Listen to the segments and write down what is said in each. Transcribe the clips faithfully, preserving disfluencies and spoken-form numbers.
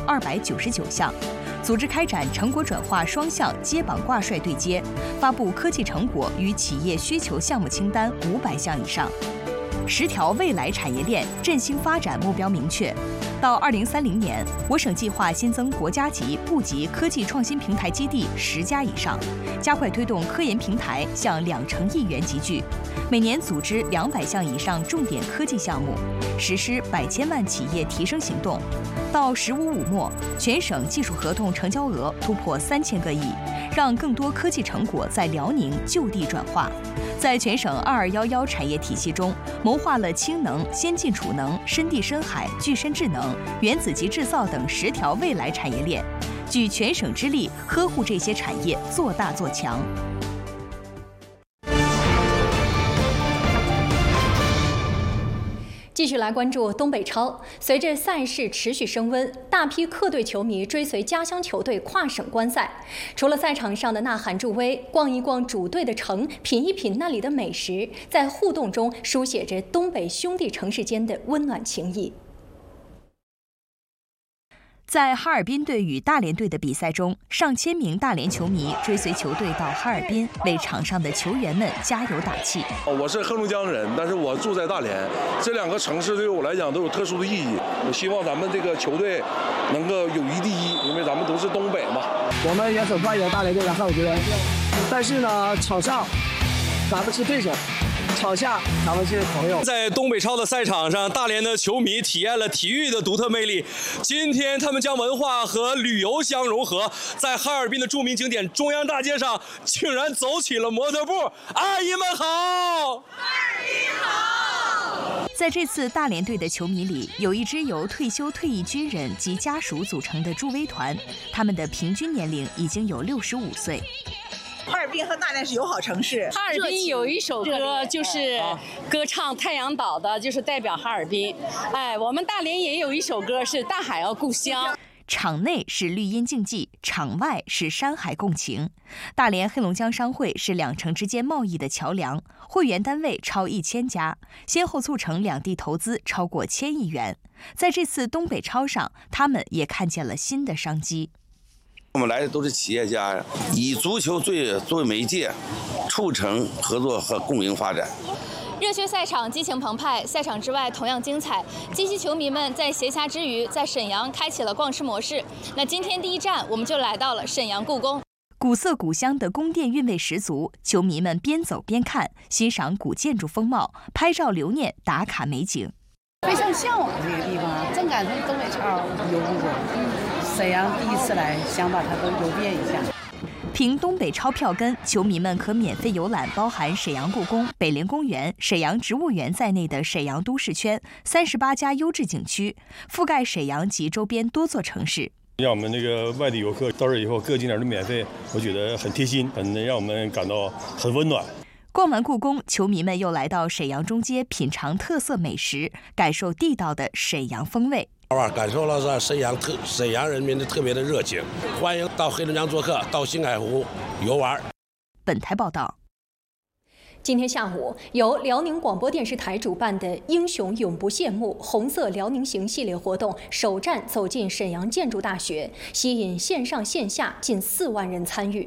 二百九十九项。组织开展成果转化双向接榜挂帅对接，发布科技成果与企业需求项目清单五百项以上。十条未来产业链振兴发展目标明确，到二零三零年，我省计划新增国家级、部级科技创新平台基地十家以上，加快推动科研平台向两成亿元集聚，每年组织两百项以上重点科技项目，实施百千万企业提升行动。到“十五五”末，全省技术合同成交额突破三千个亿，让更多科技成果在辽宁就地转化。在全省二二一一产业体系中，谋划了氢能、先进储能、深地深海、具身智能、原子级制造等十条未来产业链，举全省之力呵护这些产业做大做强。 继续来关注东北超。随着赛事持续升温，大批客队球迷追随家乡球队跨省观赛。除了赛场上的呐喊助威，逛一逛主队的城，品一品那里的美食，在互动中书写着东北兄弟城市间的温暖情谊。 在哈尔滨队与大连队的比赛中，上千名大连球迷追随球队到哈尔滨，为场上的球员们加油打气。 我是黑龙江人，但是我住在大连，这两个城市对我来讲都有特殊的意义。我希望咱们这个球队能够友谊第一，因为咱们都是东北嘛。 我们也很欢迎大连队的汉球员，但是呢，场上咱们是对手。场下咱们是朋友。 在东北超的赛场上，大连的球迷体验了体育的独特魅力。今天他们将文化和旅游相融合，在哈尔滨的著名景点中央大街上，竟然走起了模特步。阿姨们好， 哈尔滨好。 在这次大连队的球迷里，有一支由退休退役军人及家属组成的助威团，他们的平均年龄已经有六十五岁。 哈尔滨和大连是友好城市。 哈尔滨有一首歌，就是歌唱太阳岛的，就是代表哈尔滨。哎，我们大连也有一首歌是《大海啊故乡》。 场内是绿荫竞技，场外是山海共情。大连黑龙江商会是两城之间贸易的桥梁，会员单位超一千家，先后促成两地投资超过千亿元。在这次东北超上，他们也看见了新的商机。 我们来的都是企业家呀，以足球作为作为媒介，促成合作和共赢发展。 热血赛场激情澎湃，赛场之外同样精彩。鸡西球迷们在闲暇之余，在沈阳开启了逛市模式。那今天第一站，我们就来到了沈阳故宫。 古色古香的宫殿韵味十足，球迷们边走边看，欣赏古建筑风貌，拍照留念，打卡美景。 非常向往这个地方，正赶上东北超游故宫。沈阳第一次来，想把它都游遍一下。 凭东北超票根，球迷们可免费游览包含沈阳故宫、北陵公园、沈阳植物园在内的沈阳都市圈三十八家优质景区，覆盖沈阳及周边多座城市。 让我们那个外地游客到这以后，各景点都免费，我觉得很贴心，很让我们感到很温暖。 逛完故宫，球迷们又来到沈阳中街品尝特色美食，感受地道的沈阳风味。 感受了是沈阳特沈阳人民的特别的热情，欢迎到黑龙江做客，到星海湖游玩。 本台报道。 今天下午，由辽宁广播电视台主办的“英雄永不谢幕”红色辽宁行系列活动首站走进沈阳建筑大学，吸引线上线下近四万人参与。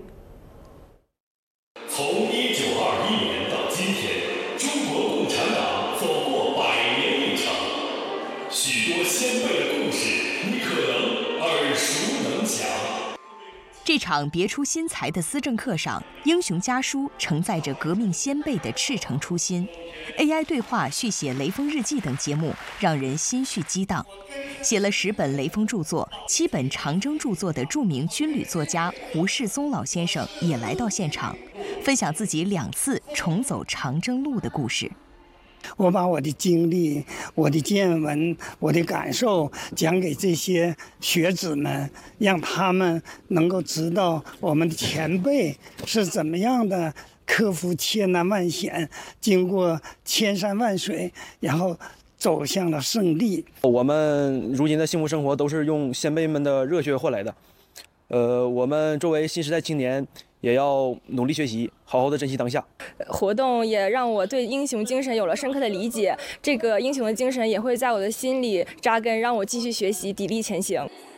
从一九二一年到今天，中国共产党走过百年历程，许多先辈的故事，你可能耳熟能详。 这场别出心裁的思政课上，英雄家书承载着革命先辈的赤诚初心。A I 对话续写《雷锋日记》等节目，让人心绪激荡。写了十本雷锋著作、七本长征著作的著名军旅作家胡适宗老先生也来到现场，分享自己两次重走长征路的故事。 我把我的经历、我的见闻、我的感受讲给这些学子们，让他们能够知道我们的前辈是怎么样的克服千难万险，经过千山万水，然后走向了胜利。 我们如今的幸福生活都是用先辈们的热血换来的。呃，我们作为新时代青年，也要努力学习，好好的珍惜当下。 活动也让我对英雄精神有了深刻的理解，这个英雄的精神也会在我的心里扎根，让我继续学习，砥砺前行。